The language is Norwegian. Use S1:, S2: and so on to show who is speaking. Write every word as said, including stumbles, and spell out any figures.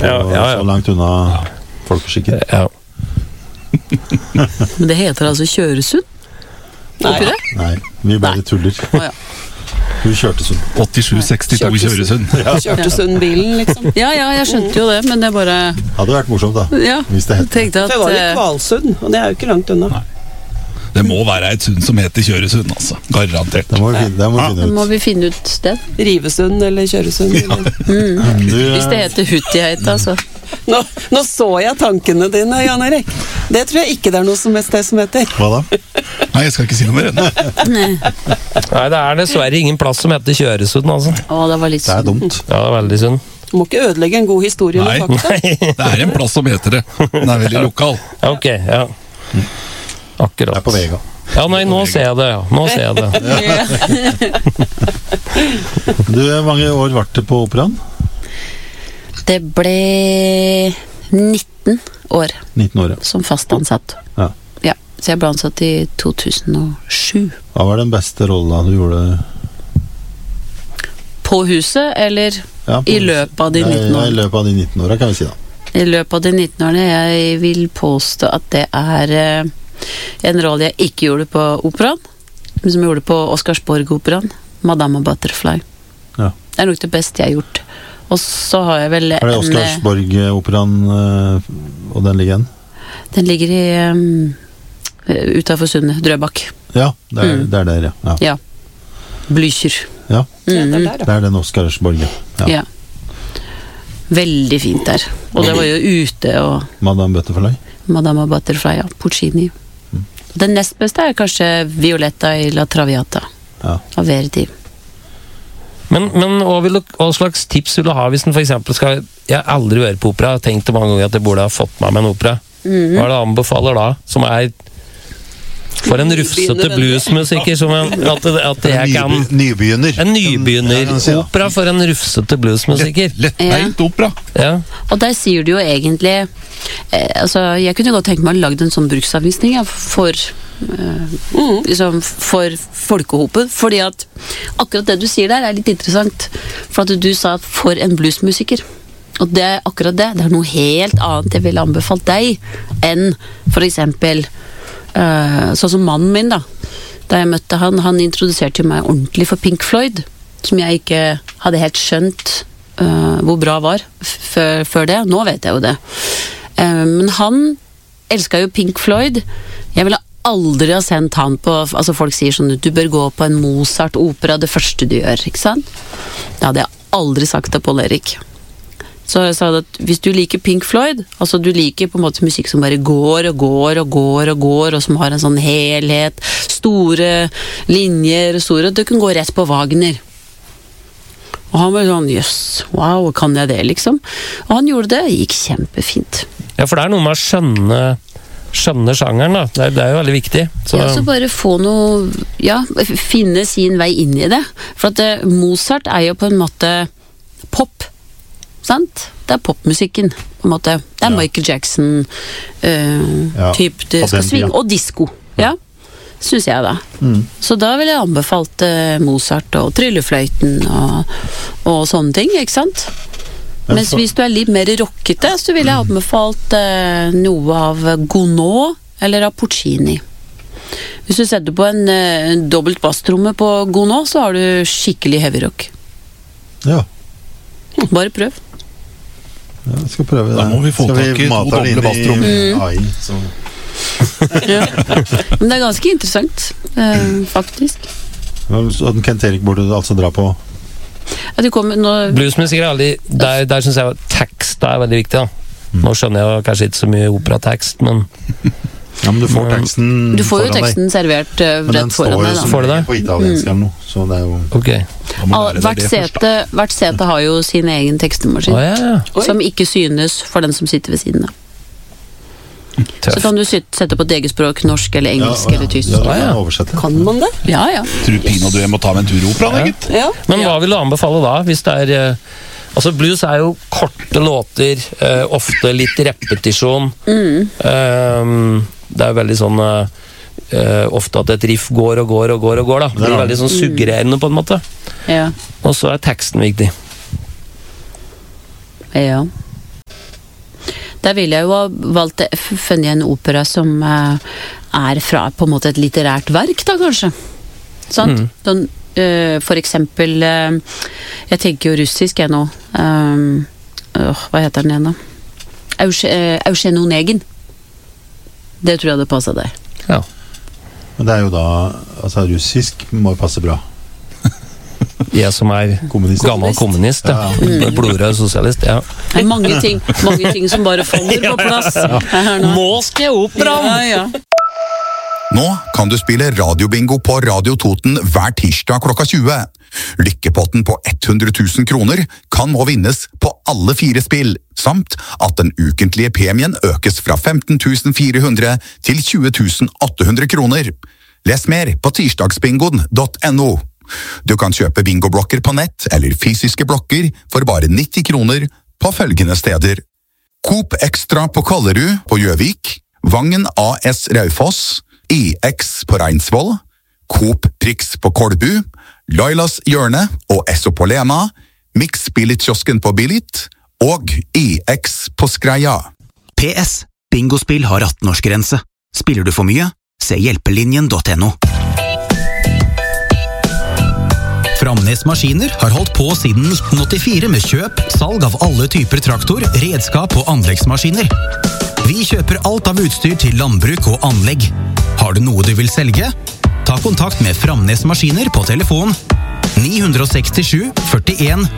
S1: på
S2: ja, ja, ja.
S1: så langt unna folkeskikken.
S2: Ja.
S3: Men det heter altså Kjøresund?
S4: Nei,
S3: det?
S1: Nei, vi bare
S3: Nei.
S1: tuller.
S3: Å, ja.
S1: Vi kjørte sånn.
S5: åttisju sekstito Kjøresund.
S4: Kjørte Sundbilen, liksom.
S3: Ja, ja, jeg skjønte jo det, men det bare
S1: Hadde vært morsomt da,
S3: ja,
S1: hvis det heter.
S3: tenkte at
S4: Det var jo
S3: eh,
S4: Kvalsund, og det er jo ikke langt unna.
S5: Nei. Det må være et sund som heter Kjøresund, altså. Garantert.
S1: Det må vi finne, det må vi
S3: det
S1: finne
S3: må
S1: ut.
S3: vi finne ut sted.
S4: Rivesund eller Kjøresund. Eller.
S1: Du,
S3: Hvis det heter Hutiheita, så
S4: Nå, nå så jeg tankene dine, Jan Erik. Det tror jeg ikke det er noe som et sted som heter.
S1: hva da?
S5: Nei, jeg skal ikke si noe mer ennå.
S2: Nei, det er dessverre ingen plass som heter Kjøresund, altså.
S3: Å, det var litt
S1: Det er dumt.
S2: Ja, det er veldig synd.
S4: Du må ikke ødelegge en god historie
S5: Nei.
S4: med fakta.
S5: Det er en plass som heter det. Den er veldig lokal.
S2: Ok, ja.
S1: Det
S2: Akkurat.
S1: er på Vega.
S2: Ja, nei, nå ser jeg det, ja. Nå ser jeg det.
S1: Du, hvor mange år var det på operaen?
S3: Det ble nitten år
S1: nitten år, ja.
S3: som fast ansatt.
S1: Ja.
S3: Ja, så jeg ble ansatt i to tusen og sju.
S1: Hva var den beste rollen du gjorde?
S3: På huset, eller
S1: Ja, på-
S3: i løpet av de nitten
S1: Ja, i
S3: årene?
S1: løpet av de nitten årene, kan vi si da.
S3: I løpet av de nitten årene, jeg vil påstå at det er eh, en rolle jeg ikke gjorde på operaen, men som jeg gjorde på Oscarsborg-operaen, Madame Butterfly.
S1: Ja.
S3: Det er nok det beste jeg har gjort. Og så har jeg vel
S1: Er det
S3: en,
S1: Oscarsborg-operaen, øh, og den ligger igjen?
S3: den ligger i um, utenfor Sundet, Drøbak.
S1: Ja, det er,
S3: Mm.
S1: det er der, ja. Ja,
S3: Ja. Blücher.
S1: ja
S4: Ja, det er
S3: Mhm.
S4: der,
S1: det
S4: ja.
S1: er den Oscarsborg, ja. ja.
S3: Ja. Veldig fint der. Og det var jo ute, og
S1: Madame Butterfly.
S3: Madame Butterfly, ja. Puccini.
S1: Mm.
S3: Den nest beste er kanskje Violetta i La Traviata
S1: Ja.
S3: av Verdi.
S2: Men, men hva, vil du, hva slags tips vil du ha hvis den for eksempel skal... Jeg har aldri vært på opera, jeg har tenkt mange ganger at jeg burde ha fått meg med en opera.
S3: Mhm.
S2: Hva er det du anbefaler da, som er for en rufsete bluesmusiker, som en, at, det- at jeg kan...
S1: Nyby- Nybegynner.
S2: En
S1: Ja, kan si, ja.
S2: nybegynneropera for en rufsete bluesmusiker.
S5: Lettbeint opera.
S2: Ja.
S3: Og der sier du jo egentlig eh, altså, jeg kunne godt tenke meg å lage en sånn bruksanvisning ja, for eh, liksom for folkehopet, fordi at akkurat det du sier der er litt interessant, for at du sa at for en bluesmusiker, og det er akkurat det, det er noe helt annet jeg ville anbefalt deg enn for eksempel eh, sånn som mannen min da, da jeg møtte han, han introduserte jo meg ordentlig for Pink Floyd, som jeg ikke hadde helt skjønt Uh, hvor bra var før, før det. Nå vet jeg jo det. Uh, men han elsket jo Pink Floyd. Jeg ville aldri ha sendt han på, altså folk sier sånn, du bør gå på en Mozart-opera det første du gjør, ikke sant? Det hadde jeg aldri sagt til Paul Erik. Så jeg sa at hvis du liker Pink Floyd, altså du liker på en måte musikk som bare går og går og går og går, og som har en sånn helhet, store linjer, store, du kan gå rett på Wagner. Og han var sånn, jøss, wow, kan jeg det liksom? Og han gjorde det, det gikk kjempefint.
S2: Ja, for det er noe med å skjønne, skjønne sjangeren, da. Det er, det er jo veldig viktig. Så,
S3: Ja, så bare få noe, ja, finne sin vei inn i det. For at eh, Mozart er jo på en måte pop, sant? Det er popmusikken, på en måte. Det er
S1: Ja.
S3: Michael Jackson, eh,
S1: Ja,
S3: typ, det
S1: på
S3: skal
S1: den
S3: svinge,
S1: tida.
S3: og disco, ja. Synes jeg da.
S1: Mm.
S3: Så da ville jeg anbefalt eh, Mozart og tryllefløyten og, og sånne ting, ikke sant?
S1: Men
S3: Mens
S1: så-
S3: hvis du er litt mer rockete, så ville jeg anbefalt eh, noe av Gounod eller av Puccini. Hvis du setter på en, eh, en dobbelt basstromme på Gounod, så har du skikkelig heavy rock.
S1: Ja,
S3: Bare prøv.
S1: ja, jeg skal prøve det.
S5: Da må vi få
S1: Skal
S5: tak i to
S1: mate det inn
S5: doble basstrommer.
S1: i A I, så...
S3: Ja. Men det er ganske interessant, eh, faktisk.
S1: Så den Kent Erik burde du altså dra på.
S3: At det kommer nå,
S2: bluesmusikere er aldri... Der, der synes jeg tekst er veldig viktig, da. Nå skjønner jeg jo kanskje ikke så mye operatekst, men...
S1: Ja, men du får teksten
S3: du får jo
S1: foran deg.
S3: teksten servert eh,
S1: Men den
S3: rett
S1: står
S3: foran
S1: jo
S3: deg.
S1: som
S3: Da.
S2: Får du det?
S1: på italiensk eller noe, så det er jo...
S2: Ok.
S5: Da må
S3: All,
S5: lære deg
S3: hvert,
S5: det først, da.
S3: sete, hvert sete har jo sin egen tekstemaskin,
S2: Å ja, ja.
S4: Oi.
S3: som ikke synes for den som sitter ved siden av. Så
S2: Tøft.
S3: kan du syt- sette på et eget språk, norsk eller engelsk
S1: ja,
S3: eller tysk.
S1: Ja, du
S2: Ah, ja.
S1: kan oversette.
S4: Kan man det?
S3: Ja, ja.
S5: Tror pinadø jeg må ta meg en tur i operaen,
S2: Ja.
S5: gitt.
S4: Ja.
S2: Men hva vil du anbefale da, hvis det er... eh, Altså, blues er jo korte låter, eh, ofte litt repetisjon. Eh, det er veldig sånn... eh, eh, ofte at et riff går og går og går og går, da. Det
S1: Det er
S2: blir
S1: det.
S2: veldig sånn suggererende på en måte.
S3: Ja.
S2: Og så er teksten viktig.
S3: ja. Der ville jeg jo ha valgt funnet en opera som uh, er fra på en måte et litterært verk, da kanskje. Sant? Mm. Sånn, uh, for eksempel, uh, jeg tenker jo russisk jeg nå. Um, uh, hva heter den igjen da? Eugen Onegin. Det tror jeg hadde passet deg.
S2: Ja.
S1: Men det er jo da, altså russisk må jo passe bra.
S2: Jeg som er
S1: kommunist.
S2: Gammel kommunist, ja. Mm. Blodrød sosialist, ja.
S3: Det er mange ting, mange ting som bare faller på plass. Ja, ja.
S2: Nå skal jeg operaen!
S3: Ja, ja.
S6: Nå kan du spille radiobingo på Radio Toten hver tirsdag klokka tjue. Lykkepotten på hundre tusen kroner kan nå vinnes på alle fire spill, samt at den ukentlige premien økes fra femten tusen fire hundre til tjue tusen åtte hundre kroner. Les mer på tirsdagsbingoen punktum no. Du kan kjøpe bingoblokker på nett eller fysiske blokker for bare nitti kroner på følgende steder. Coop Extra på Kallerud på Gjøvik, Vangen A S Raufoss, I X på Reinsvoll, Coop Prix på Kolbu, Lailas Hjørne og Esso på Lena, Mix Billit-kiosken på Billit og I X på Skreia.
S7: P S. Bingospill har atten-årsgrense. Spiller du for mye? Se hjelpelinjen punktum no. Framnes Maskiner har holdt på siden nitten åttifire med kjøp, salg av alle typer traktor, redskap og anleggsmaskiner. Vi kjøper alt av utstyr til landbruk og anlegg. Har du noe du vil selge? Ta kontakt med Framnes Maskiner på telefon ni seks sju, førtien